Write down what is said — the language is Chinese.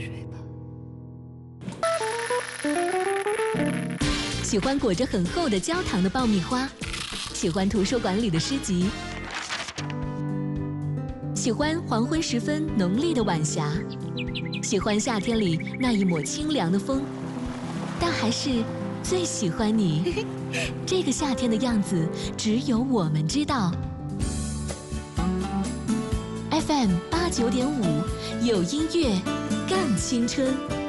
睡吧。 喜欢裹着很厚的焦糖的爆米花，喜欢图书馆里的诗集，喜欢黄昏时分浓丽的晚霞，喜欢夏天里那一抹清凉的风，但还是最喜欢你。这个夏天的样子，只有我们知道。FM 89.5，有音乐，更青春。